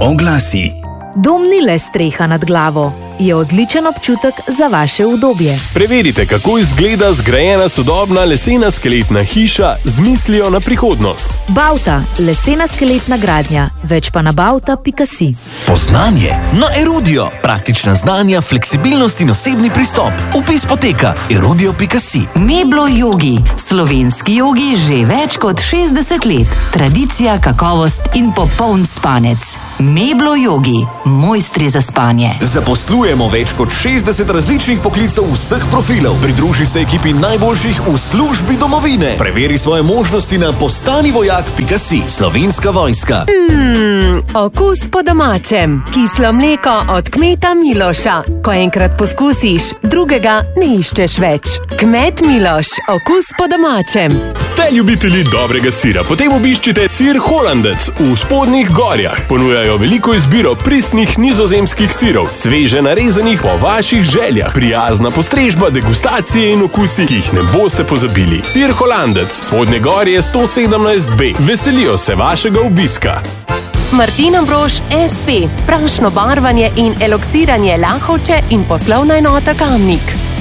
Oglasi. Dom ni le streha nad glavo, je odličen občutek za vaše udobje. Preverite, kako izgleda zgrajena sodobna lesena skeletna hiša z mislijo na prihodnost. Bauta, lesena skeletna gradnja, več pa na bauta.si. Poznanje na Erudio. Praktična znanja, fleksibilnost in osebni pristop. Vpis poteka erudio.si. Meblo Yogi. Slovenski jogi že več kot 60 let. Tradicija, kakovost in popoln spanec. Meblo Yogi. Mojstri za spanje. Zaposlujemo več kot 60 različnih poklicev vseh profilov. Pridruži se ekipi najboljših v službi domovine. Preveri svoje možnosti na postanivojak.si. Slovenska vojska. Okus po domačem. Kislo mleko od kmeta Miloša. Ko enkrat poskusiš, drugega ne iščeš več. Kmet Miloš, okus po domačem. Ste ljubitelji dobrega sira, potem obiščite Sir Holandec v Spodnjih Gorjah. Ponujajo veliko izbiro pristnih nizozemskih sirov, sveže narezanih po vaših željah, prijazna postrežba, degustacije in okusi, ki jih ne boste pozabili. Sir Holandec, Spodnje Gorje 117B. Veselijo se vašega obiska. Martin Ambrož SP. Prašno barvanje in eloksiranje Lahovče in poslovna enota Kamnik.